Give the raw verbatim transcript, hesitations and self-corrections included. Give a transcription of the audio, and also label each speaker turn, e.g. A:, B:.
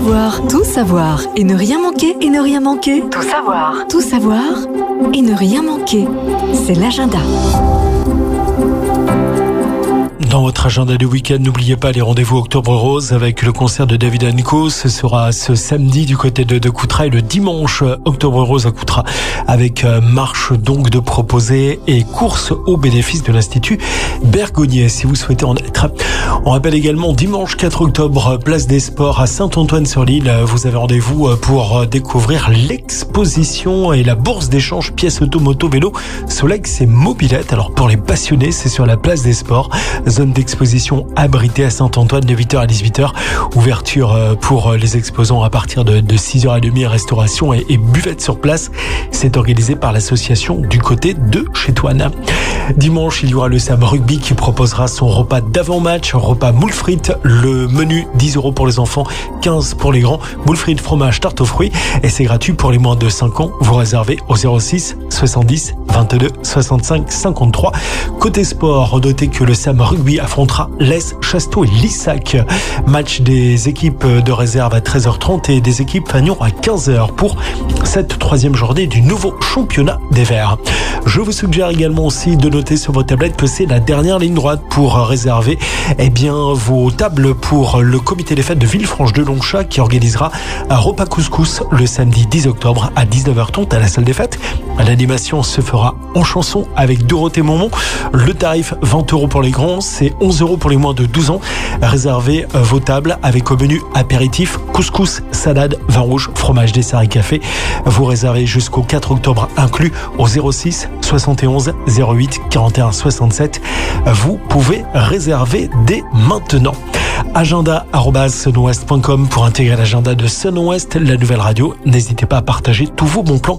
A: savoir, tout savoir et ne rien manquer, et ne rien manquer. Tout savoir, tout savoir et ne rien manquer. C'est l'agenda.
B: Dans votre agenda du week-end, n'oubliez pas les rendez-vous Octobre Rose avec le concert de David and Co. Ce sera ce samedi du côté de, de Coutras et le dimanche Octobre Rose à Coutras avec marche donc de proposés et course au bénéfice de l'Institut Bergonié si vous souhaitez en être. On rappelle également dimanche quatre octobre, place des Sports à Saint-Antoine-sur-l'Île. Vous avez rendez-vous pour découvrir l'exposition et la bourse d'échange pièces auto, moto, vélo, Solex et mobilette. Alors pour les passionnés, c'est sur la place des Sports. Zone d'exposition abritée à Saint-Antoine de huit heures à dix-huit heures. Ouverture pour les exposants à partir de, de six heures trente, restauration et, et buvette sur place. C'est organisé par l'association du côté de Chétoine. Dimanche, il y aura le Sam Rugby qui proposera son repas d'avant-match, repas moules frites. Le menu dix euros pour les enfants, quinze pour les grands. Moules frites, fromage, tarte aux fruits. Et c'est gratuit pour les moins de cinq ans. Vous réservez au zéro six soixante-dix vingt-deux soixante-cinq cinquante-trois. Côté sport, notez que le Sam Rugby affrontera l'Es, Chasteau et Lissac. Match des équipes de réserve à treize heures trente et des équipes Fagnon à quinze heures pour cette troisième journée du nouveau championnat des Verts. Je vous suggère également aussi de noter sur vos tablettes que c'est la dernière ligne droite pour réserver eh bien, vos tables pour le comité des fêtes de Villefranche-de-Longchat qui organisera un repas couscous le samedi dix octobre à dix-neuf heures trente à la salle des fêtes. L'animation se fera en chanson avec Dorothée Momont. Le tarif vingt euros pour les grands, c'est onze euros pour les moins de douze ans. Réservez vos tables avec au menu apéritif, couscous, salade, vin rouge, fromage, dessert et café. Vous réservez jusqu'au quatre octobre inclus au zéro six soixante et onze zéro huit quarante et un soixante-sept. Vous pouvez réserver dès maintenant. agenda arobase sunwest point com pour intégrer l'agenda de Sunwest, la nouvelle radio. N'hésitez pas à partager tous vos bons plans